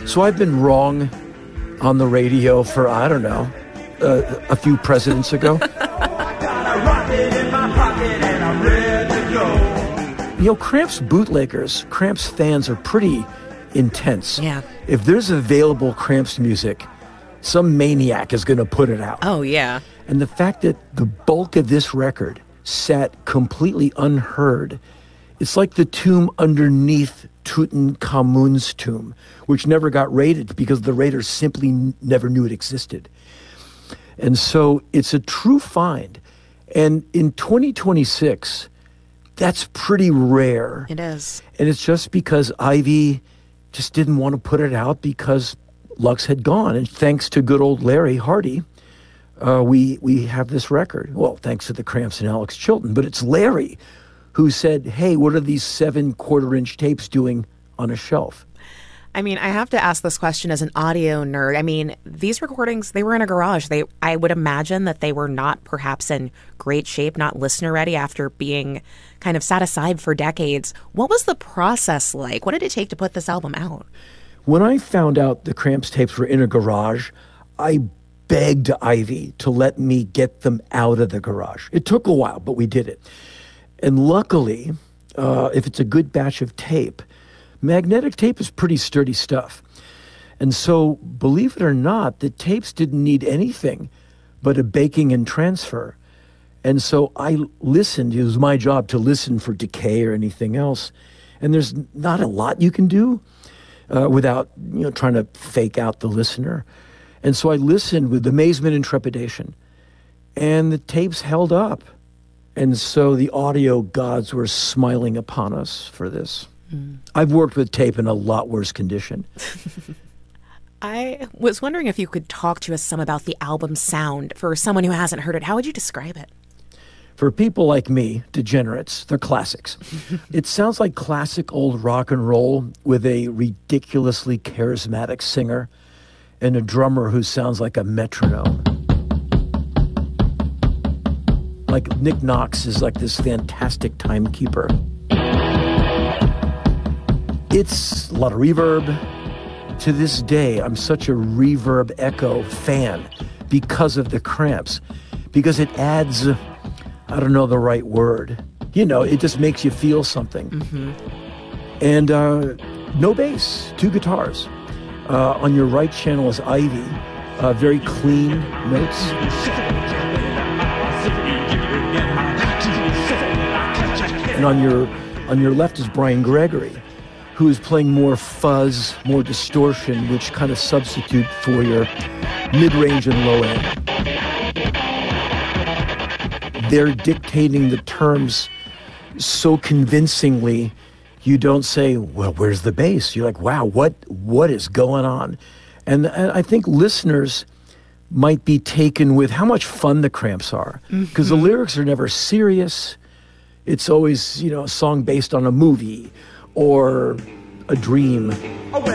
So I've been wrong on the radio for, I don't know, a few presidents ago. You know, Cramps bootleggers, Cramps fans are pretty intense. Yeah. If there's available Cramps music, some maniac is going to put it out. Oh, yeah. And the fact that the bulk of this record sat completely unheard, it's like the tomb underneath Tutankhamun's tomb, which never got raided because the raiders simply never knew it existed. And so it's a true find. And in 2026, that's pretty rare. It is. And it's just because Ivy just didn't want to put it out because Lux had gone. And thanks to good old Larry Hardy, we have this record. Well, thanks to the Cramps and Alex Chilton. But it's Larry who said, hey, what are these 7 quarter-inch tapes doing on a shelf? I mean, I have to ask this question as an audio nerd. I mean, these recordings, they were in a garage. I would imagine that they were not perhaps in great shape, not listener ready after being kind of set aside for decades. What was the process like? What did it take to put this album out? When I found out the Cramps tapes were in a garage, I begged Ivy to let me get them out of the garage. It took a while, but we did it. And luckily, if it's a good batch of tape, magnetic tape is pretty sturdy stuff. And so, believe it or not, the tapes didn't need anything but a baking and transfer. And so I listened. It was my job to listen for decay or anything else. And there's not a lot you can do without, trying to fake out the listener. And so I listened with amazement and trepidation. And the tapes held up. And so the audio gods were smiling upon us for this. I've worked with tape in a lot worse condition. I was wondering if you could talk to us some about the album's sound. For someone who hasn't heard it, how would you describe it? For people like me, degenerates, they're classics. It sounds like classic old rock and roll with a ridiculously charismatic singer and a drummer who sounds like a metronome. Like Nick Knox is like this fantastic timekeeper. It's a lot of reverb. To this day, I'm such a reverb echo fan because of the Cramps, because it adds, I don't know the right word. It just makes you feel something. Mm-hmm. And no bass, 2 guitars. On your right channel is Ivy, very clean notes. And on your left is Brian Gregory, who is playing more fuzz, more distortion, which kind of substitute for your mid-range and low end. They're dictating the terms so convincingly, you don't say, well, where's the bass? You're like, wow, what is going on? And I think listeners might be taken with how much fun the Cramps are, because the lyrics are never serious. It's always, a song based on a movie or a dream. Oh, well,